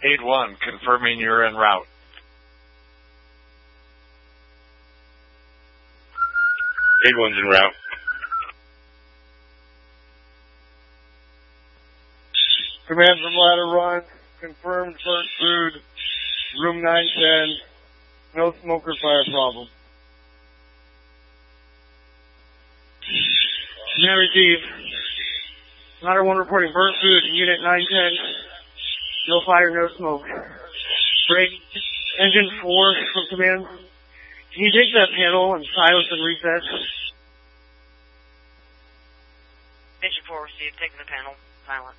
8-1, confirming you're en route. 8-1's en route. Command from Ladder Run, confirmed first food, room 910, no smoker fire problem. Command received. Ladder 1 reporting burnt food, unit 910, no fire, no smoke. Break, engine 4 from command. Can you take that panel and silence and reset? Engine 4 received, taking the panel, silent.